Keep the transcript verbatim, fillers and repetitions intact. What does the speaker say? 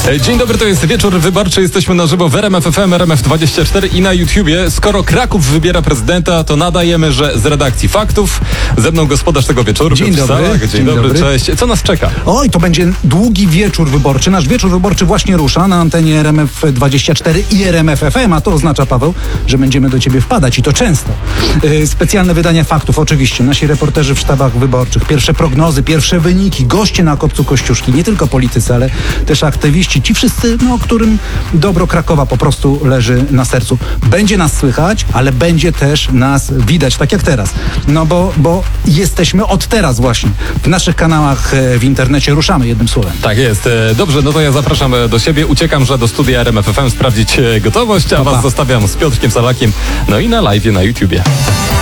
Dzień dobry, to jest Wieczór Wyborczy. Jesteśmy na żywo w R M F F M, R M F dwadzieścia cztery i na YouTubie. Skoro Kraków wybiera prezydenta, to nadajemy, że z redakcji Faktów. Ze mną gospodarz tego wieczoru. Dzień Piotr dobry. Salak. Dzień, Dzień dobry, dobry, cześć. Co nas czeka? Oj, to będzie długi wieczór wyborczy. Nasz wieczór wyborczy właśnie rusza na antenie R M F dwadzieścia cztery i R M F F M, a to oznacza, Paweł, że będziemy do ciebie wpadać i to często. Yy, specjalne wydania Faktów, oczywiście. Nasi reporterzy w sztabach wyborczych. Pierwsze prognozy, pierwsze wyniki, goście na kopcu Kościuszki. Nie tylko politycy, ale też aktywiści. Ci wszyscy, no, którym dobro Krakowa po prostu leży na sercu. Będzie nas słychać, ale będzie też nas widać, tak jak teraz. No bo, bo jesteśmy od teraz właśnie. W naszych kanałach w internecie ruszamy, jednym słowem. Tak jest. Dobrze, no to ja zapraszam do siebie. Uciekam, że do studia R M F F M sprawdzić gotowość, a Pa, pa. was zostawiam z Piotrkiem Salakiem, no i na live na YouTubie.